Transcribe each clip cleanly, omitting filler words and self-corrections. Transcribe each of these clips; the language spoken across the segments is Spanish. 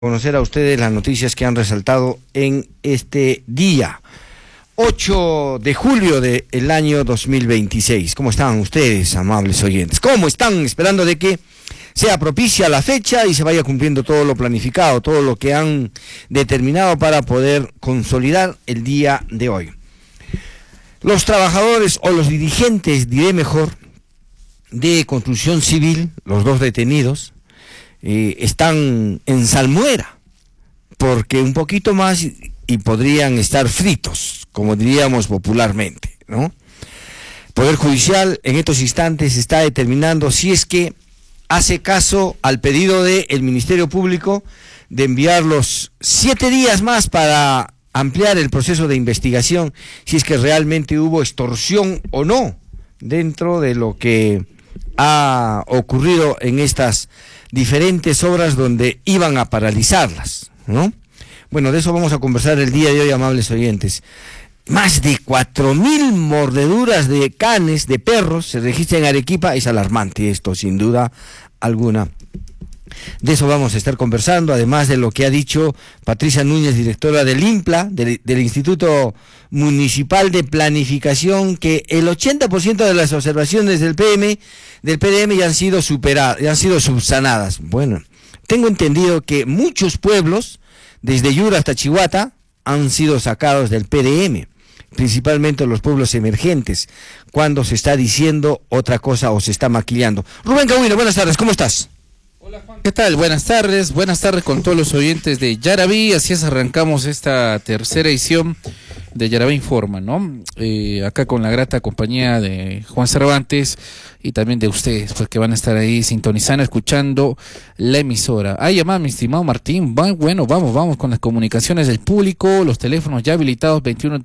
Conocer a ustedes las noticias que han resaltado en este día, 8 de julio del año 2026. ¿Cómo están ustedes, amables oyentes? ¿Cómo están? Esperando de que sea propicia la fecha y se vaya cumpliendo todo lo planificado, todo lo que han determinado para poder consolidar el día de hoy. Los trabajadores o los dirigentes, diré mejor, de construcción civil, los dos detenidos, están en salmuera, porque un poquito más y podrían estar fritos, como diríamos popularmente, ¿no? El Poder Judicial en estos instantes está determinando si es que hace caso al pedido del Ministerio Público de enviarlos 7 días más para ampliar el proceso de investigación, si es que realmente hubo extorsión o no dentro de lo que ha ocurrido en estas diferentes obras donde iban a paralizarlas, ¿no? Bueno, de eso vamos a conversar el día de hoy, amables oyentes. Más de 4.000 mordeduras de canes, de perros, se registran en Arequipa. Es alarmante esto, sin duda alguna. De eso vamos a estar conversando, además de lo que ha dicho Patricia Núñez, directora del INPLA, del Instituto Municipal de Planificación, que el 80% de las observaciones del PDM ya han sido superadas, ya han sido subsanadas. Bueno, tengo entendido que muchos pueblos, desde Yura hasta Chihuahua, han sido sacados del PDM, principalmente los pueblos emergentes, cuando se está diciendo otra cosa o se está maquillando. Rubén Cahuino, buenas tardes, ¿cómo estás? Hola Juan, ¿qué tal? Buenas tardes con todos los oyentes de Yaraví. Así es, arrancamos esta tercera edición de Yaraví Informa, ¿no? Acá con la grata compañía de Juan Cervantes y también de ustedes, pues que van a estar ahí sintonizando, escuchando la emisora. Hay llamada, mi estimado Martín. Bueno, vamos con las comunicaciones del público, los teléfonos ya habilitados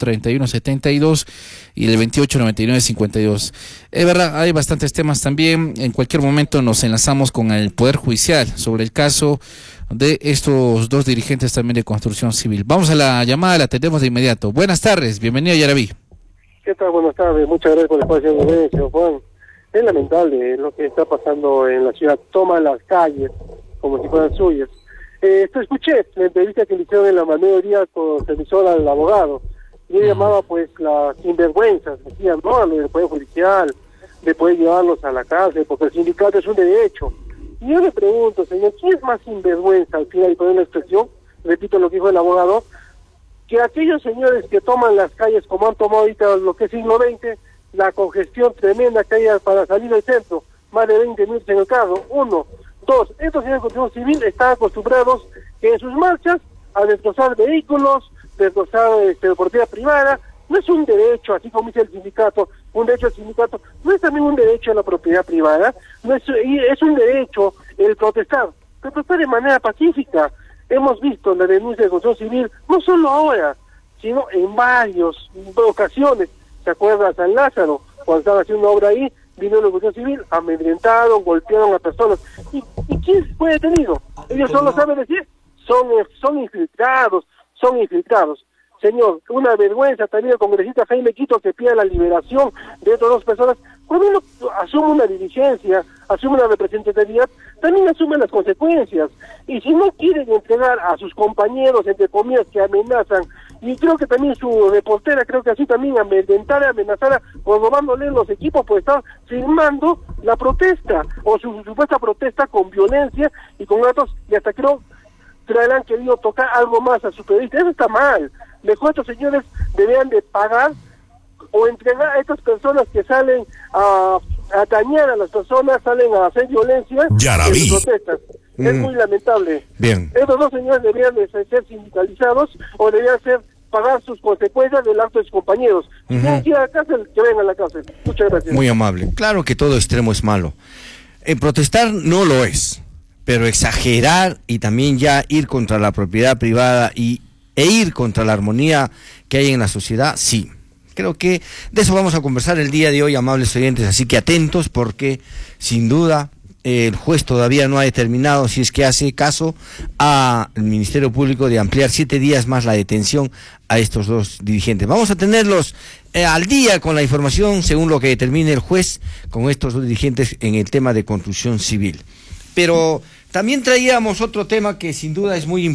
21-31-72 y el 28-99-52. Es verdad, hay bastantes temas también. En cualquier momento nos enlazamos con el Poder Judicial sobre el caso de estos dos dirigentes también de construcción civil. Vamos a la llamada, la atendemos de inmediato. Buenas tardes, bienvenido a Yaraví. ¿Qué tal? Buenas tardes, muchas gracias por el espacio, señor Juan. Es lamentable lo que está pasando en la ciudad, toma las calles como si fueran suyas. Escuché la entrevista que le hicieron en la mediodía con su emisora al abogado, y él llamaba pues las sinvergüenzas, decían, no, a lo del Poder Judicial, de poder llevarlos a la cárcel, porque el sindicato es un derecho. Y yo le pregunto, señor, ¿quién es más sinvergüenza al final, y poner la expresión, repito lo que dijo el abogado, que aquellos señores que toman las calles como han tomado ahorita lo que es siglo XX, la congestión tremenda que hay para salir del centro, más de 20 minutos en el carro? 1, 2, estos señores de construcción civil están acostumbrados que en sus marchas a destrozar vehículos, destrozar propiedad privada. No es un derecho, así como dice el sindicato, un derecho al sindicato, no es también un derecho a la propiedad privada, no es un derecho el protestar de manera pacífica. Hemos visto la denuncia de construcción civil, no solo ahora, sino en varias ocasiones. ¿Se acuerda San Lázaro? Cuando estaban haciendo obra ahí, vino la construcción civil, amedrentaron, golpearon a personas. ¿Y quién fue detenido? Ellos solo saben decir, son infiltrados. Señor, una vergüenza también el congresista Jaime Quito, que pide la liberación de estas dos personas. Cuando uno asume una dirigencia, asume una representatividad, también asume las consecuencias. Y si no quieren entregar a sus compañeros, entre comillas, que amenazan, y creo que también su reportera, creo que así también amenazara por robándole los equipos, pues están firmando la protesta, o su supuesta protesta con violencia y con actos, y hasta creo que han querido tocar algo más a su periodista. Eso está mal. Mejor estos señores deberían de pagar o entregar a estas personas que salen a dañar a las personas, salen a hacer violencia en sus protestas. Es muy lamentable. Bien. Estos dos señores deberían de ser sindicalizados o deberían pagar sus consecuencias del acto de sus compañeros. Si quieren ir a la cárcel, que vengan a la cárcel. Muchas gracias. Muy amable. Claro que todo extremo es malo. Protestar no lo es, pero exagerar y también ya ir contra la propiedad privada e ir contra la armonía que hay en la sociedad, sí. Creo que de eso vamos a conversar el día de hoy, amables oyentes, así que atentos, porque sin duda el juez todavía no ha determinado si es que hace caso al Ministerio Público de ampliar 7 días más la detención a estos dos dirigentes. Vamos a tenerlos al día con la información según lo que determine el juez con estos dos dirigentes en el tema de construcción civil. Pero También traíamos otro tema que sin duda es muy